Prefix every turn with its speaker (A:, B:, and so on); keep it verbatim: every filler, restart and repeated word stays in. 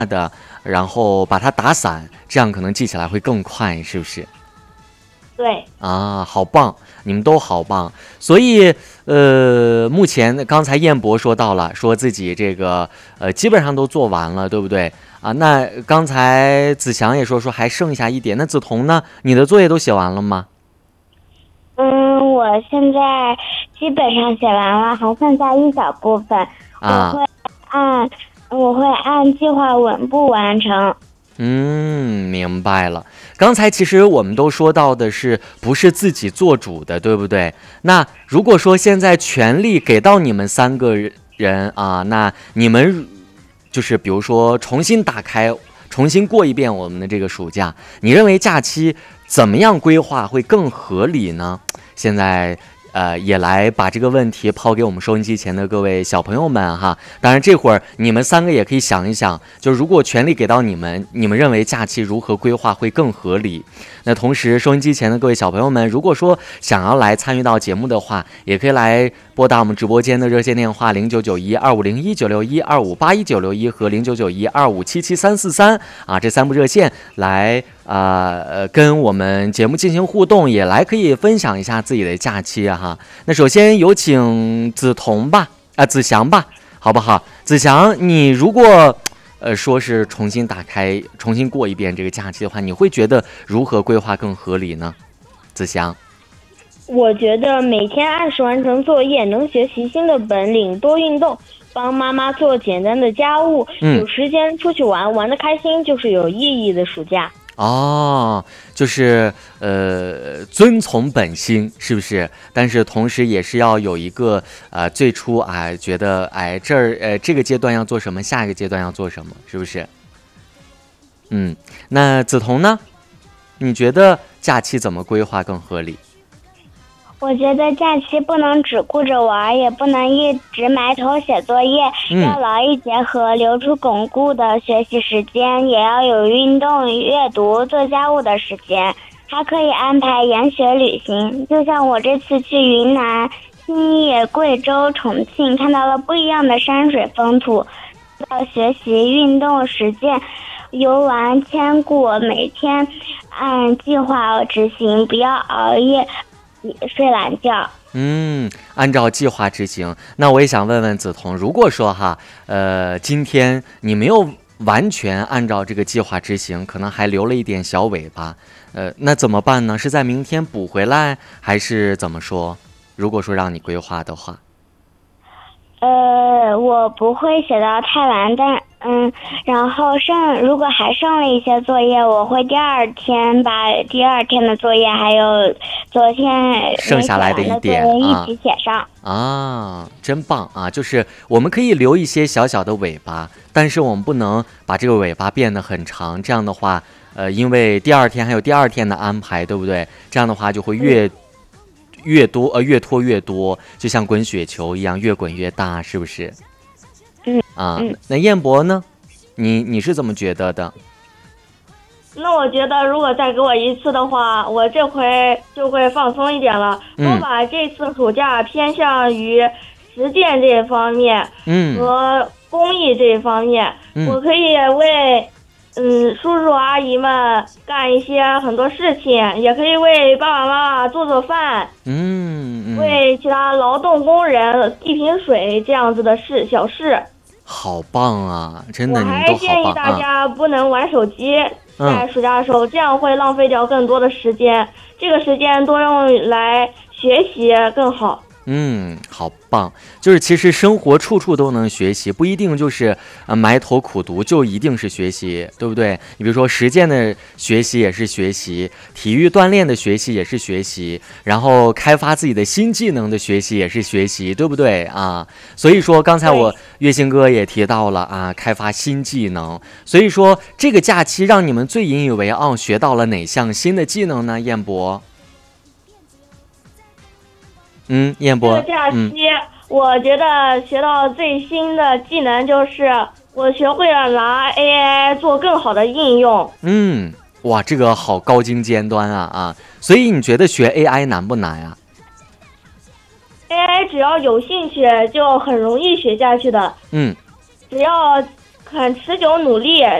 A: 的，然后把它打散，这样可能记起来会更快，是不是？
B: 对
A: 啊，好棒，你们都好棒。所以，呃，目前刚才燕博说到了，说自己这个呃基本上都做完了，对不对？啊，那刚才子祥也说说还剩下一点，那子彤呢？你的作业都写完了吗？
B: 嗯，我现在基本上写完了，还剩下一小部分，
A: 啊，
B: 我会按我会按计划稳步完成。
A: 嗯，明白了。刚才其实我们都说到的是不是自己做主的，对不对？那如果说现在权力给到你们三个人啊，那你们就是比如说重新打开，重新过一遍我们的这个暑假，你认为假期怎么样规划会更合理呢？现在呃，也来把这个问题抛给我们收音机前的各位小朋友们哈。当然，这会儿你们三个也可以想一想，就如果权力给到你们，你们认为假期如何规划会更合理？那同时，收音机前的各位小朋友们，如果说想要来参与到节目的话，也可以来拨打我们直播间的热线电话零九九一二五零一九六一二五八一九六一和零九九一二五七七三四三啊，这三部热线来。啊呃，跟我们节目进行互动，也来可以分享一下自己的假期啊哈。那首先有请梓潼吧，啊、呃、子祥吧，好不好？子祥，你如果呃说是重新打开、重新过一遍这个假期的话，你会觉得如何规划更合理呢？子祥，
B: 我觉得每天按时完成作业，能学习新的本领，多运动，帮妈妈做简单的家务，
A: 嗯、
B: 有时间出去玩，玩得开心，就是有意义的暑假。
A: 哦，就是呃遵从本心，是不是？但是同时也是要有一个呃最初啊觉得哎这儿呃这个阶段要做什么，下一个阶段要做什么，是不是？嗯，那梓潼呢？你觉得假期怎么规划更合理？
B: 我觉得假期不能只顾着玩，也不能一直埋头写作业，
A: 嗯、
B: 要劳逸结合，留出巩固的学习时间，也要有运动、阅读、做家务的时间，还可以安排研学旅行。就像我这次去云南、兴业、贵州、重庆，看到了不一样的山水风土，要学习、运动、实践。游玩千顾，每天按计划执行，不要熬夜睡懒觉。
A: 嗯，按照计划执行。那我也想问问梓潼，如果说哈，呃，今天你没有完全按照这个计划执行，可能还留了一点小尾巴，呃，那怎么办呢？是在明天补回来，还是怎么说？如果说让你规划的话。
B: 呃，我不会写到太晚，但嗯，然后剩如果还剩了一些作业，我会第二天把第二天的作业还有昨天
A: 剩下来的一点
B: 一起写上。
A: 啊，啊，真棒啊！就是我们可以留一些小小的尾巴，但是我们不能把这个尾巴变得很长，这样的话，呃，因为第二天还有第二天的安排，对不对？这样的话就会越。嗯越多呃越拖越多，就像滚雪球一样，越滚越大，是不是？
B: 嗯
A: 啊，
B: 嗯
A: 那燕博呢？你你是怎么觉得的？
C: 那我觉得，如果再给我一次的话，我这回就会放松一点了。
A: 嗯、
C: 我把这次暑假偏向于实践这一方面，
A: 嗯，
C: 和公益这一方面，
A: 嗯、
C: 我可以为。嗯，叔叔阿姨们干一些很多事情，也可以为爸爸妈妈做做饭，
A: 嗯，嗯
C: 为其他劳动工人递瓶水这样子的事小事。
A: 好棒啊！真的，你们都好棒啊！
C: 我还建议大家不能玩手机，
A: 嗯、
C: 在暑假的时候，这样会浪费掉更多的时间。这个时间多用来学习更好。
A: 嗯，好棒！就是其实生活处处都能学习，不一定就是呃埋头苦读就一定是学习，对不对？你比如说实践的学习也是学习，体育锻炼的学习也是学习，然后开发自己的新技能的学习也是学习，对不对啊？所以说刚才我月星哥也提到了啊，开发新技能。所以说这个假期让你们最引以为傲，学到了哪项新的技能呢？燕博？嗯，燕博，
C: 这个假期、嗯、我觉得学到最新的技能就是我学会了拿 A I 做更好的应用。
A: 嗯，哇，这个好高精尖端啊啊！所以你觉得学 A I 难不难啊
C: ？A I 只要有兴趣就很容易学下去的。
A: 嗯，
C: 只要肯持久努力，